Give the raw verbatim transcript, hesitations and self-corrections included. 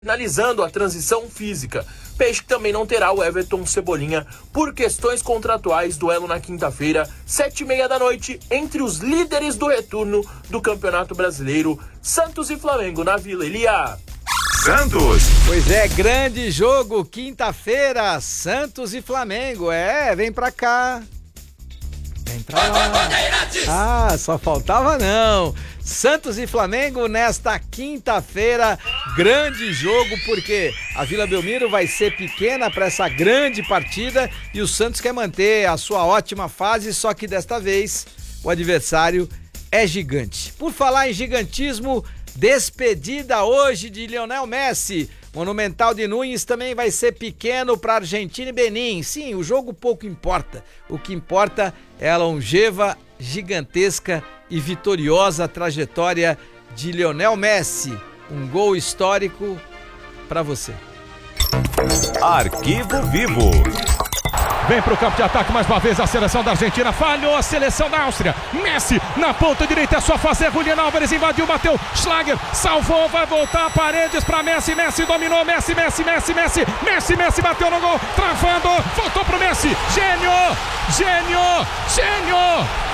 finalizando a transição física. Peixe que também não terá o Everton Cebolinha por questões contratuais. Duelo na quinta-feira, sete e meia da noite, entre os líderes do retorno do Campeonato Brasileiro, Santos e Flamengo, na Vila Elia. Santos. Pois é, grande jogo, quinta-feira, Santos e Flamengo. É, vem pra cá. Vem pra lá. Ah, só faltava não. Santos e Flamengo nesta quinta-feira, grande jogo, porque a Vila Belmiro vai ser pequena para essa grande partida e o Santos quer manter a sua ótima fase, só que desta vez o adversário é gigante. Por falar em gigantismo, despedida hoje de Lionel Messi. Monumental de Nunes também vai ser pequeno para Argentina e Benin. Sim, o jogo pouco importa. O que importa é a longeva, gigantesca e vitoriosa trajetória de Lionel Messi. Um gol histórico para você. Arquivo Vivo. Vem pro campo de ataque mais uma vez a seleção da Argentina. Falhou a seleção da Áustria. Messi na ponta direita, é só fazer. Julián Álvares invadiu, bateu. Schlager salvou, vai voltar. Paredes para Messi. Messi dominou. Messi, Messi, Messi, Messi. Messi, Messi bateu no gol. Travando. Voltou pro Messi. Gênio! Gênio! Gênio!